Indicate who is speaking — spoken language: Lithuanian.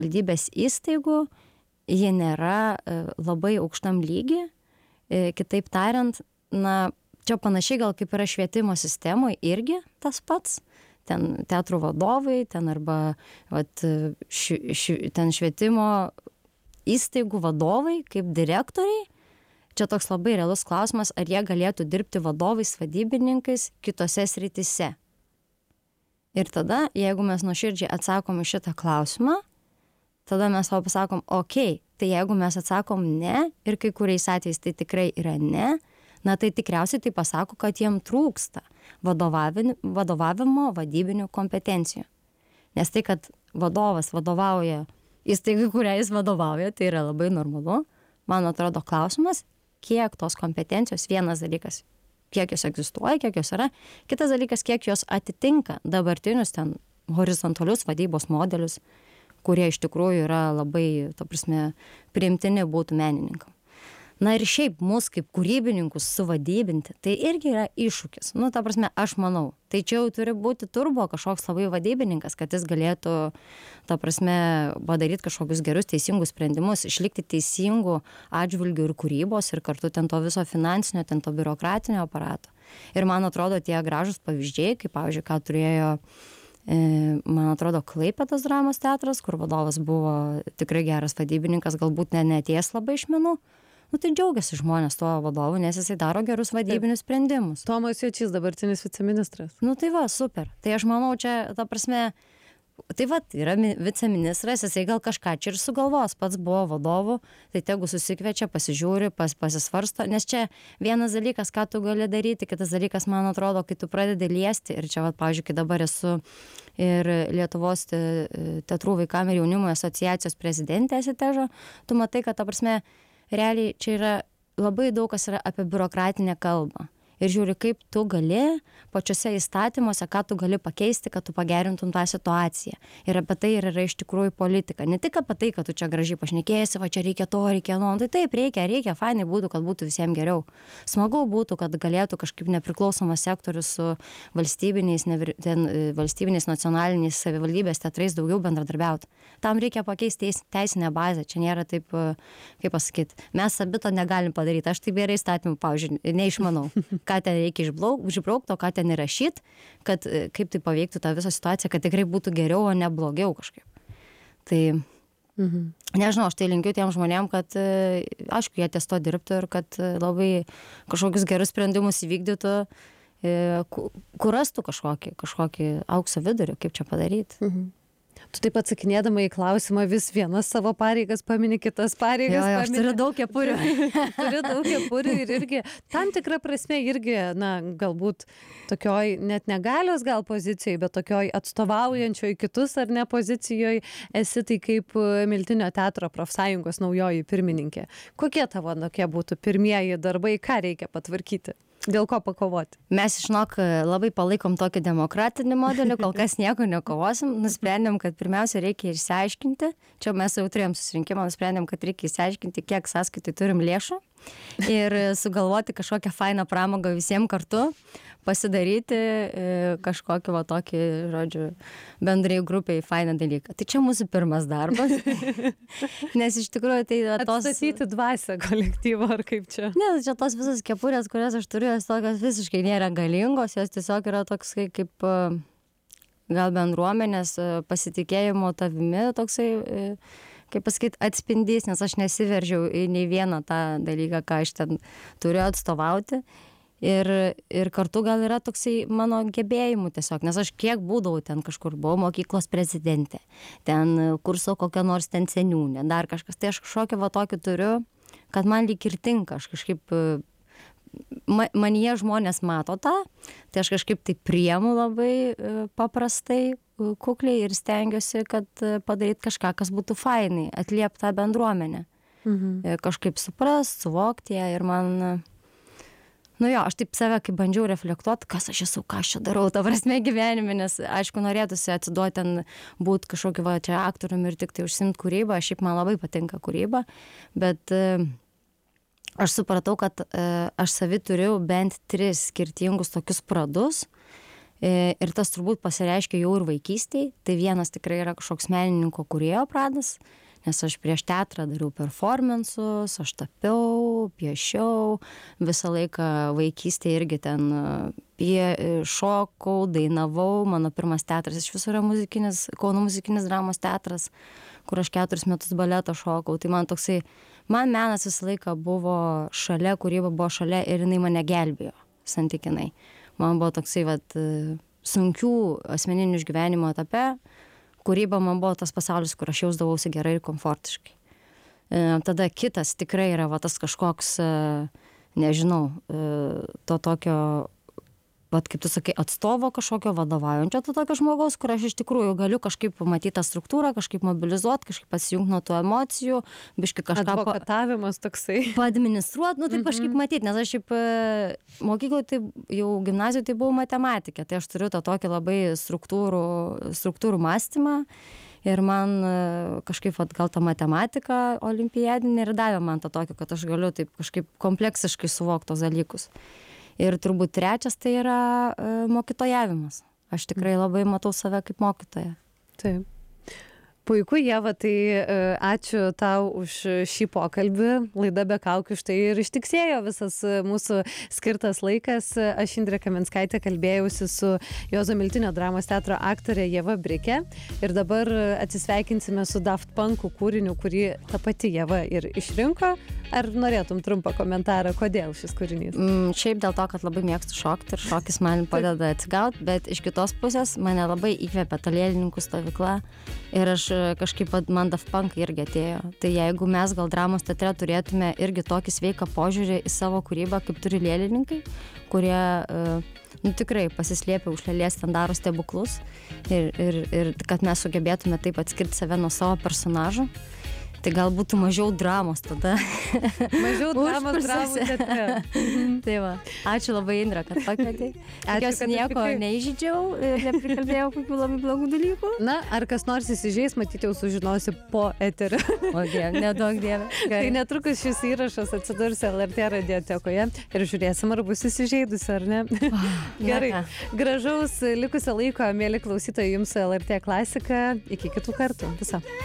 Speaker 1: savivaldybės įstaigų, jie nėra labai aukštam lygi. Kitaip tariant, čia panašiai gal kaip yra švietimo sistemoje irgi tas pats. Ten teatrų vadovai, ten arba ten švietimo įstaigų vadovai kaip direktoriai. Čia toks labai realus klausimas, ar jie galėtų dirbti vadovais, vadybininkais kitose srityse. Ir tada, jeigu mes nuoširdžiai atsakom į šitą klausimą, tada mes savo pasakom, tai jeigu mes atsakom ne, ir kai kuriais atvejais tai tikrai yra ne, tai tikriausiai tai pasako, kad jiem trūksta vadovavimo, vadybinių kompetencijų. Nes tai, kad vadovas vadovauja įstaigai, kurią jis vadovauja, tai yra labai normalu. Man atrodo klausimas, kiek tos kompetencijos, vienas dalykas, kiek jos egzistuoja, kiek jos yra, kitas dalykas, kiek jos atitinka dabartinius ten horizontalius vadybos modelius, kurie iš tikrųjų yra labai, priimtini būtų menininkam. Ir šiaip mus kaip kūrybininkus suvadybinti, tai irgi yra iššūkis. Aš manau, tai čia jau turi būti turbo kažkoks labai vadybininkas, kad jis galėtų, padaryti kažkokius gerus, teisingus sprendimus, išlikti teisingų atžvilgių ir kūrybos ir kartu ten to viso finansinio, ten to biurokratinio aparato. Ir man atrodo, tie gražus pavyzdžiai, kaip pavyzdžiui, ką turėjo, man atrodo, Klaipėdos dramos teatras, kur vadovas buvo tikrai geras vadybininkas, galbūt neatėjęs labai iš menų. Tai džiaugiasi žmonės tuo vadovu, nes jisai daro gerus vadybinius sprendimus.
Speaker 2: Tomas Jočys, dabartinis viceministras.
Speaker 1: Tai va, super. Tai aš manau, čia, yra viceministras, jisai gal kažką čia ir sugalvos, pats buvo vadovu, tai tegu susikviečia, pasižiūri, pasisvarsto, nes čia vienas dalykas, ką tu gali daryti, kitas dalykas, man atrodo, kai tu pradedi liesti, ir čia, pavyzdžiui, kai dabar esu ir Lietuvos teatrų vaikam ir jaunimo asociacijos prezidentė Esitežo, tu matai, kad, realiai čia yra labai daug kas yra apie biurokratinę kalbą. Ir žiūri, kaip tu gali pačiuose įstatymuose, ką tu gali pakeisti, kad tu pagerintum tą situaciją. Ir apie tai yra iš tikrųjų politika. Ne tik apie tai, kad tu čia gražiai pašnekėsi, va čia reikia to, reikia no. Tai taip, reikia, fainai būtų, kad būtų visiems geriau. Smagu būtų, kad galėtų kažkaip nepriklausomas sektorius su valstybiniais nacionaliniais savivaldybės teatrais daugiau bendradarbiauti. Tam reikia pakeisti teisinę bazę. Čia nėra taip, kaip pasakyti, mes abi to negalim padaryti. Aš taip gerai įstatymų, pavyzdžiui, neišmanau. Ką ten reikia išbraukti, o ką ten įrašyti, kad kaip tai paveiktų tą visą situaciją, kad tikrai būtų geriau, o ne blogiau kažkaip. Tai, nežinau, aš tai linkiu tiem žmonėm, kad, aišku, jie ties to dirbtų ir kad labai kažkokius gerus sprendimus įvykdytų, kur rastų kažkokį aukso vidurį, kaip čia padaryti.
Speaker 2: Tu taip atsakinėdama į klausimą vis vienas savo pareigas pamini, kitas pareigas pamini.
Speaker 1: Aš turiu daug kepurių.
Speaker 2: Turiu daug kepurių ir irgi tam tikrą prasme irgi, galbūt tokioj net negalios gal pozicijai, bet tokioj atstovaujančioj kitus ar ne pozicijoje esi tai kaip Miltinio teatro profsąjungos naujoji pirmininkė. Kokie tavo tokie būtų pirmieji darbai, ką reikia patvarkyti? Dėl ko pakovoti?
Speaker 1: Mes, žinok, labai palaikom tokį demokratinį modelį, kol kas nieko nekovosim. Nusprendėm, kad pirmiausia reikia išsiaiškinti. Čia mes jau turėjom susirinkimą, nusprendėm, kad reikia išsiaiškinti, kiek sąskaitai turim lėšų ir sugalvoti kažkokią fainą pramogą visiems kartu, pasidaryti kažkokį tokį, žodžiu, bendrai grupiai fainą dalyką. Tai čia mūsų pirmas darbas. Nes iš tikrųjų tai
Speaker 2: atstatyti dvasią kolektyvo, ar kaip čia?
Speaker 1: Ne, čia tos visos kepurės, kurias aš turiu, jos tokios visiškai nėra galingos, jos tiesiog yra toks kaip gal bendruomenės pasitikėjimo tavimi, toksai, kaip pasakyti, atspindys, nes aš nesiveržiau į nei vieną tą dalyką, ką aš ten turiu atstovauti. Ir kartu gal yra toksai mano gebėjimų tiesiog, nes aš kiek būdavau ten kažkur, buvau mokyklos prezidentė, ten kurso kokia nors ten seniūnė, dar kažkas, tai aš kažkokį tokį turiu, kad man lyg ir tinka, aš kažkaip, manyje žmonės mato tą, tai aš kažkaip tai priemu labai paprastai, kukliai ir stengiuosi, kad padaryti kažką, kas būtų fainai, atliepti tą bendruomenę. Kažkaip suprast, suvokti ją ir man... aš taip save kaip bandžiau reflektuoti, kas aš esu, ką aš čia darau, ta prasme gyvenime, nes aišku norėtųsi atsiduoti ten būti kažkokį čia aktoriumi ir tik tai užsimti kūrybą, šiaip man labai patinka kūryba, bet aš supratau, kad aš savi turiu bent 3 skirtingus tokius pradus Ir tas turbūt pasireiškia jau ir vaikystėj. Tai vienas tikrai yra kažkoks menininko kūrėjo pradas, nes aš prieš teatrą dariau performansus, aš tapiau, piešiau, visą laiką vaikystėje irgi ten šokau, dainavau. Mano pirmas teatras iš viso yra Kauno muzikinis dramos teatras, kur aš 4 metus baletą šokau. Tai man menas visą laiką buvo šalia, kūryba buvo šalia ir jinai mane gelbėjo santykinai. Man buvo toksai sunkių asmeninių išgyvenimo etape. Kūryba man buvo tas pasaulis, kur aš jausdavausi gerai ir komfortiškai. Tada kitas tikrai yra tas kažkoks, nežinau, to tokio, kaip tu sakai, atstovo kažkokio vadovaujančio, to tokio žmogaus, kur aš iš tikrųjų galiu kažkaip pamatyti tą struktūrą, kažkaip mobilizuoti, kažkaip pasijungti nuo tų emocijų, biškai kažką
Speaker 2: advokatavimas toksai.
Speaker 1: Paadministruoti, taip kažkaip matyti, nes aš šiaip mokykloje, jau gimnazijoje tai buvau matematikė, tai aš turiu tą tokį labai struktūrų mąstymą ir man kažkaip gal ta matematika olimpiadinė ir davė man tą tokį, kad aš galiu taip kažkaip kompleksiškai suvokti tos dalykus. Ir turbūt trečias tai yra mokytojavimas. Aš tikrai labai matau save kaip mokytoja.
Speaker 2: Taip. Puiku, Ieva, tai ačiū tau už šį pokalbį. Laida be kaukių štai ir ištiksėjo visas mūsų skirtas laikas. Aš Indrė Kaminskaitė kalbėjausi su Juozo Miltinio dramos teatro aktorė Ieva Brikė. Ir dabar atsisveikinsime su Daft Punkų kūriniu, kurį ta pati Ieva ir išrinko. Ar norėtum trumpą komentarą, kodėl šis kūrinys?
Speaker 1: Šiaip dėl to, kad labai mėgstu šokti ir šokis man padeda atsigauti, bet iš kitos pusės mane labai įkvėpė ta lėlininkų stovykla ir aš kažkaip man Daft Punk irgi atėjo. Tai jeigu mes gal dramos teatre turėtume irgi tokį sveiką požiūrį į savo kūrybą, kaip turi lėlininkai, kurie tikrai pasislėpia už lėlės, ten daro stebuklus ir kad mes sugebėtume taip atskirti save nuo savo personažų. Tai gal būtų mažiau dramos tada.
Speaker 2: Mažiau dramos teatre.
Speaker 1: Tai va, ačiū labai, Indra, kad pakvietei. Tikiuosi nieko neįžydžiau, neprikalbėjau kokių labai blogų dalykų.
Speaker 2: Na, ar kas nors įsižeis, matyti jau sužinosi po eterio.
Speaker 1: O Dieve, nedaug Dieve.
Speaker 2: Tai netrukus šis įrašas atsidurs LRT radiotekoje ir žiūrėsim, ar bus įsižeidusi, ar ne. Gerai, gražaus likusio laiko, mėly klausytojai, jums LRT klasika. Iki kitų kartų. Viso.